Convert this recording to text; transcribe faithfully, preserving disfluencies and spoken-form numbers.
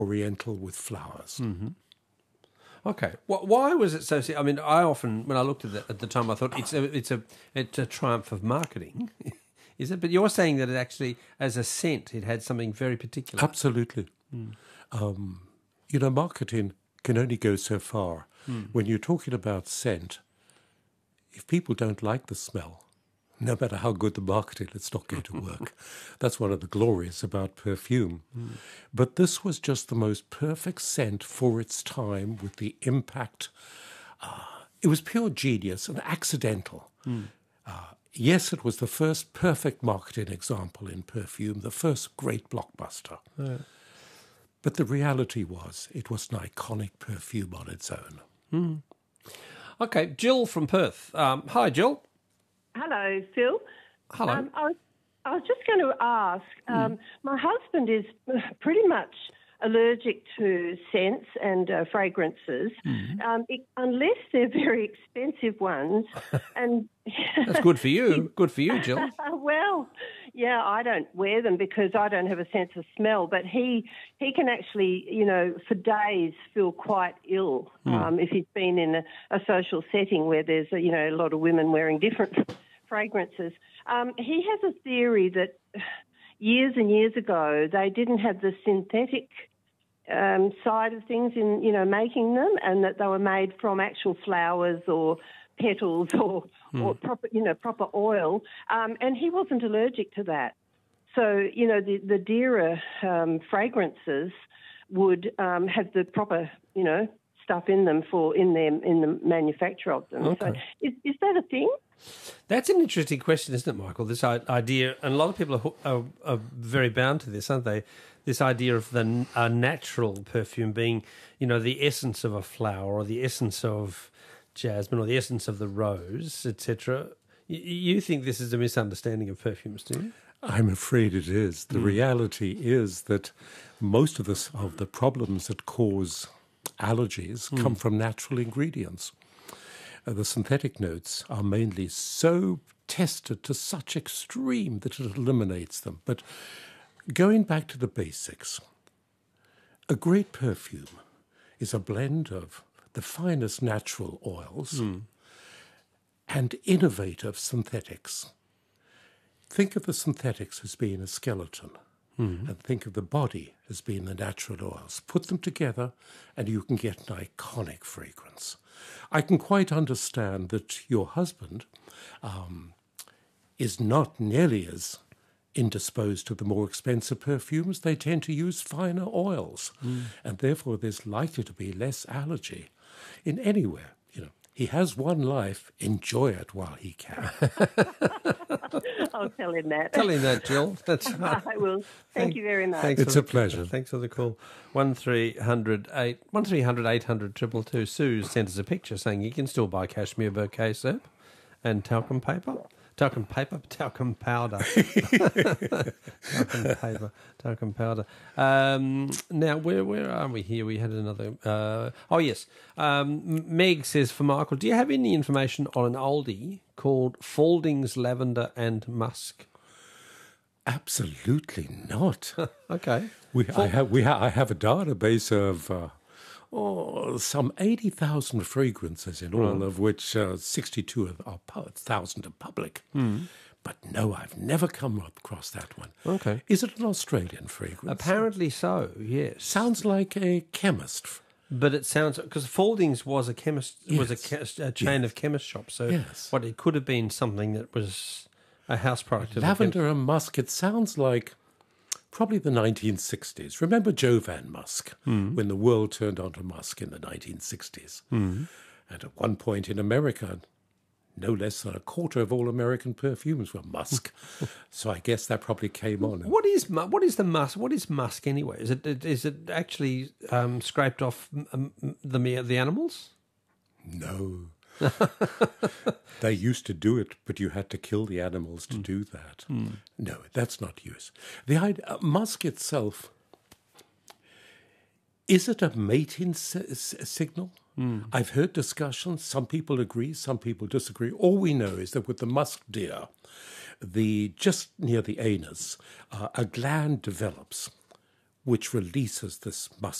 oriental with flowers. Mm-hmm. Okay. Wh- Why was it so? I mean, I often, when I looked at it at the time, I thought it's a, it's a, it's a triumph of marketing, is it? But you're saying that it actually, as a scent, it had something very particular. Absolutely. Mm. Um, you know, marketing can only go so far. Mm. When you're talking about scent, if people don't like the smell, no matter how good the marketing, it's not going to work. That's one of the glories about perfume. Mm. But this was just the most perfect scent for its time with the impact. Uh, it was pure genius and accidental. Mm. Uh, yes, it was the first perfect marketing example in perfume, the first great blockbuster. Yeah. But the reality was it was an iconic perfume on its own. Mm. Okay, Jill from Perth. Um, hi, Jill. Hello, Phil. Hello. Um, I, was, I was just going to ask, um, mm. my husband is pretty much allergic to scents and uh, fragrances, mm. um, it, unless they're very expensive ones. And that's good for you. Good for you, Jill. Well, yeah, I don't wear them because I don't have a sense of smell, but he he can actually, you know, for days feel quite ill mm. um, if he's been in a, a social setting where there's, a, you know, a lot of women wearing different fragrances. Um, he has a theory that years and years ago they didn't have the synthetic um, side of things in, you know, making them, and that they were made from actual flowers or petals or, mm. or proper, you know, proper oil, um, and he wasn't allergic to that. So, you know, the, the dearer um, fragrances would um, have the proper, you know, stuff in them for in them in the manufacture of them. Okay. So, is, is that a thing? That's an interesting question, isn't it, Michael? This idea, and a lot of people are, are, are very bound to this, aren't they? This idea of the a natural perfume being, you know, the essence of a flower or the essence of jasmine or the essence of the rose, et cetera. You think this is a misunderstanding of perfumes, do you? I'm afraid it is. The mm. reality is that most of the, of the problems that cause allergies mm. come from natural ingredients. Uh, the synthetic notes are mainly so tested to such extreme that it eliminates them. But going back to the basics, a great perfume is a blend of the finest natural oils mm. and innovative synthetics. Think of the synthetics as being a skeleton mm. and think of the body as being the natural oils. Put them together and you can get an iconic fragrance. I can quite understand that your husband um, is not nearly as indisposed to the more expensive perfumes. They tend to use finer oils, mm. and therefore there's likely to be less allergy in anywhere. You know, he has one life. Enjoy it while he can. I'll tell him that. Tell him that, Jill. That's right. I will. Thank, Thank you very much. It's a pleasure. Thanks for the call. One three hundred eight one three hundred eight hundred triple two. Sue sent us a picture saying you can still buy cashmere bouquet soap and talcum paper. Talcum paper, talcum powder. talcum paper, talcum powder. Um, now, where where are we here? We had another... Uh, oh, yes. Um, Meg says for Michael, do you have any information on an oldie called Falding's Lavender and Musk? Absolutely not. Okay. We, I, have, we ha- I have a database of... Uh, Oh, some eighty thousand fragrances in all, right. of which uh, sixty-two thousand are public. Mm. But no, I've never come across that one. Okay. Is it an Australian fragrance? Apparently so, yes. Sounds like a chemist. But it sounds... Because Falding's was a chemist, yes. was a, a chain yes. of chemist shops. So yes. what it could have been something that was a house product. Lavender and musk, it sounds like... Probably the nineteen sixties. Remember Jovan Musk, mm. when the world turned onto musk in the nineteen sixties. Mm. And at one point in America, no less than a quarter of all American perfumes were musk. So I guess that probably came on. What is what is the musk? What is musk anyway? Is it is it actually um, scraped off um, the the animals? No. They used to do it, but you had to kill the animals to mm. do that. Mm. No, that's not use. The idea, uh, musk itself, is it a mating si- s- signal? Mm. I've heard discussions. Some people agree, some people disagree. All we know is that with the musk deer, the just near the anus, uh, a gland develops, which releases this musk.